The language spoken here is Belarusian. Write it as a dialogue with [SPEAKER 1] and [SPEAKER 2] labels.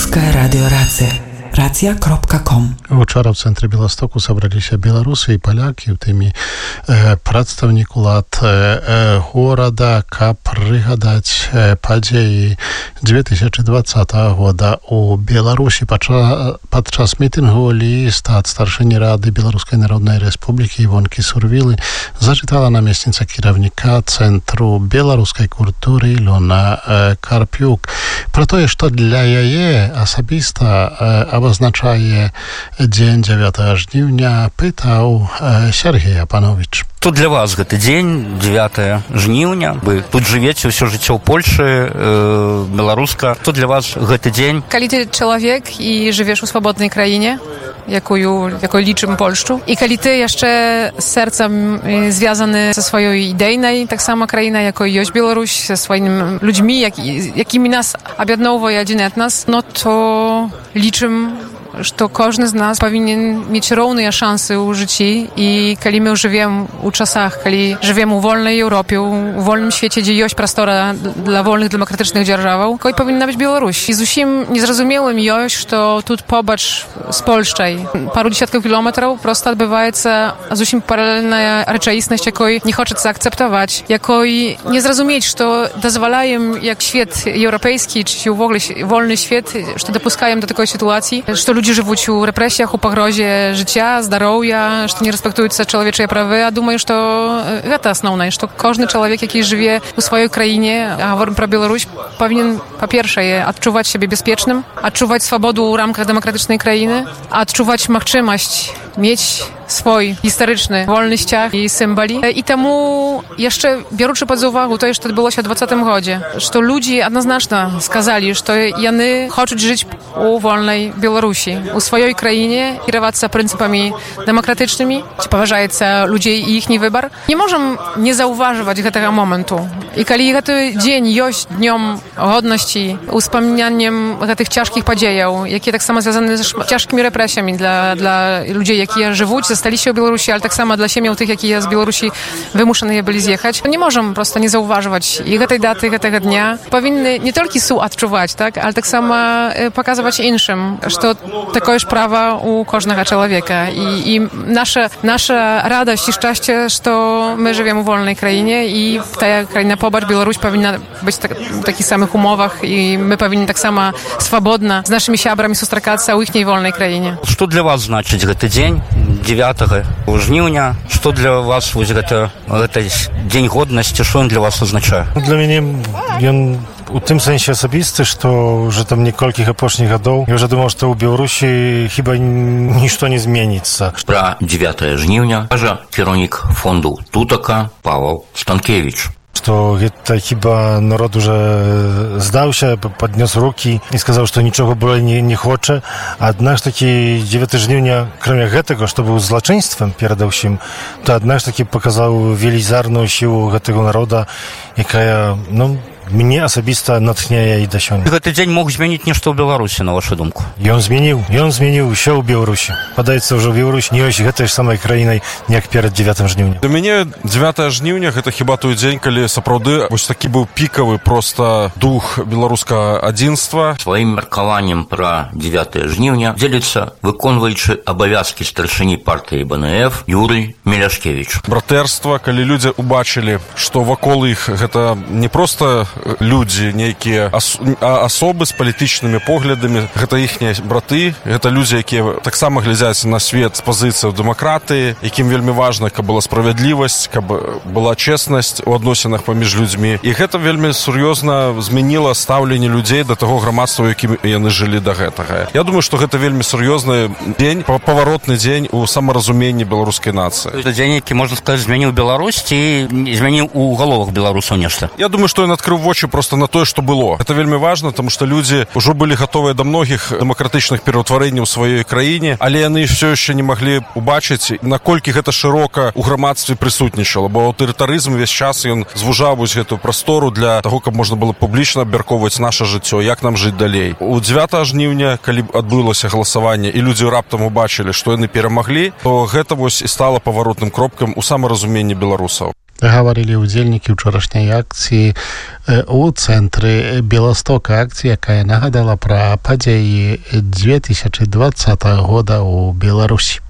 [SPEAKER 1] Беларуская радиорация. Racja.com.
[SPEAKER 2] Учора в цэнтры Беластоку сабраліся беларусы і палякі, у тымі прадстаўнік улад горада, каб прыгадаць падзеі 2020 года у Беларусі. Падчас мітынгу ліст ад старшыні Рады Беларускай Народнай Рэспублікі Івонкі Сурвілы зачытала намесніца кіраўніка Цэнтру беларускай культуры Ілона Карпюк пра тое, што для яе асабіста абазначае дзень 9 жніўня, пытаў Сергей Апанович.
[SPEAKER 3] Тут для вас гэты дзень 9 жніўня, вы тут жывеце ўсё жыццё ў Польшы, беларуска. Тут для вас гэты дзень.
[SPEAKER 4] Калі ты чалавек і жывеш у свабоднай краіне, якой лічым Польшчу, і калі ты яшчэ сэрцам звязаны са сваёй ідэйнай таксама краінай, якой ёсць Беларусь, са сваімі людзьмі, якімі нас аб'ядноўвае адзін этнас, no то лічым, што кожны з нас павінен мець роўныя шансы ў жыцці. І калі мы жывем у часах, калі жывем у вольнай Еўропе, у вольным свеце, дзе ёсць прастора для вольных дэмакратычных дзяржаваў, якой павінна быць Беларусь. І зусім незразумелым ёсць, што тут побач з Польшчай пару дзесяткаў кілометраў проста адбываецца зусім паралельная рэчаіснасць, якой не хочацца акцэптаваць, якой не зразумець, што дазваляем як свет еўрапейскі ці ўвогуле вольны свет, што дапускаем да такой сітуацыі, што людзі жывуць у рэпрэсіях, у пагрозе жыцця, здароўя, што не рэспектуюцца чалавечыя правы. А думаю, што гэта асноўнае, што кожны чалавек, які жыве ў сваёй краіне, а гаворым пра Беларусь, павінен, па-першае, адчуваць сябе бяспечным, адчуваць свабоду ў рамках дэмакратычнай краіны, адчуваць магчымасць мець свой гістарычны вольны сцяг і сімвалі. І таму яшчэ бяручы пад увагу тое, што адбылося ў 2020 годзе, што людзі адназначна сказалі, што яны хочуць жыць у вольнай Беларусі, у сваёй краіне, кіравацца прынцыпамі дэмакратычнымі, ці паважаецца людзей і іхні выбар. Не можам не заўважваць гэтага моманту. І калі гэты дзень ёсць днём годнасці, успамінаннем гэтых цяжкіх падзеяў, якія таксама звязаны з цяжкімі рэпрэсіямі для людзей, якія жывуць, засталіся ў Беларусі, але таксама для сем'яў тых, якія з Беларусі вымушаныя былі з'ехаць. Не можам проста не заўважваць і гэтай даты, гэтага дня. Павінны не толькі суадчуваць, так, але таксама паказваць іншым, што такое ж права у кожнага чалавека. І наша радасць і шчасце, што мы жывем у вольнай краіне, і тая краіна побач, Беларусь, павінна быць у такіх самых умовах, і мы павінны таксама свабодна з нашымі сябрамі сустракацца ў іхняй вольнай краіне.
[SPEAKER 3] Што для вас значыць гэты дзень 9 жніўня? Што для вас вось гэта дзень годнасці, што ён для вас азначае?
[SPEAKER 5] Для мяне ён у тым сэнсе асабісты, што ўжо там неколькіх апошніх гадоў я ўжо думаў, што ў Беларусі хіба нішто не зменіцца.
[SPEAKER 6] Пра 9 жніўня кажа кіраўнік фонду Тутака Павел Станкевич.
[SPEAKER 5] Што гэта хіба народ уже здаўся, паднёс рукі і сказаў, што нічога болей не хоча. Аднак ж такі 9 жніўня, кроме гэтага, што быў злачынствам перадусім, то аднак ж такі паказаў велізарную сілу гэтага народа, якая, мне асабіста натхняе і да сёння.
[SPEAKER 3] Гэты дзень мог змяніць нешта ў Беларусі, на вашу думку?
[SPEAKER 5] Ён змяніў ўсё ў Беларусі. Падаецца, ўжо Беларусь не ёсць гэтай ж самай краінай, як перад 9 жніўня.
[SPEAKER 7] Для мяне 9 жніўня гэта хіба той дзень, калі сапраўды вось такі быў пікавы проста дух беларускага адзінства.
[SPEAKER 6] Сваім меркаваннем пра 9 жніўня дзеліцца выконваючы абавязкі старшыні партыі БНФ Юрый Меляшкевіч.
[SPEAKER 7] Братэрства, калі людзі ўбачылі, што вакол іх гэта не проста людзі, нейкія асобы з палітычнымі поглядамі, гэта іхнія браты, гэта людзі, якія таксама глядзяць на свет з пазіцыяй дэмакратыі, якім вельмі важна, каб была справядлівасць, каб была чеснасць у адносінах паміж людзьмі. І гэта вельмі сур'ёзна змяніла стаўленне людзей да таго грамадства, якім яны жылі да гэтага. Я думаю, што гэта вельмі сур'ёзны дзень, паваротны дзень у самаразуменні беларускай нацыі.
[SPEAKER 3] Гэта дзень, які, можна сказаць, змяніў Беларусь ці змяніў у галовах беларусаў нешта?
[SPEAKER 7] Я думаю, што ён адкрыў вочы просто на тое, што было. Это вельмі важна, таму што людзі ўжо былі гатовыя да многіх дэмакратычных пераўтварэнняў у сваёй краіне, але яны ўсё яшчэ не маглі убачыць, наколькі гэта шырока ў грамадстве прысутнічала, бо аўтарытарызм увесь час ён звужаў вось гэтую прастору для таго, каб можна было публічна абмяркоўваць наша жыццё, як нам жыць далей. У 9 жніўня, калі адбылося галасаванне і людзі раптам убачылі, што яны перамаглі, то гэта вось і стала паваротным кропкам у самаразуменні беларусаў.
[SPEAKER 2] гаварылі ўдзельнікі ўчорашняй акцыі у цэнтры Беластока, акцыя, якая нагадала пра падзеі 2020 года ў Беларусі.